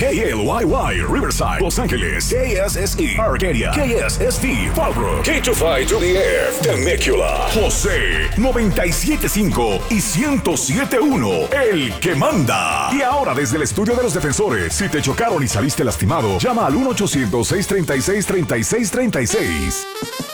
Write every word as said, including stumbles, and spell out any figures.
K L Y Y, Riverside, Los Ángeles, K S S E, Arcadia, K S S T, Fallbrook, K two five to the F, Temecula, José, noventa y siete punto cinco y ciento siete punto uno, el que manda. Y ahora desde el estudio de los defensores, si te chocaron y saliste lastimado, llama al uno ochocientos, seiscientos treinta y seis, treinta y seis treinta y seis.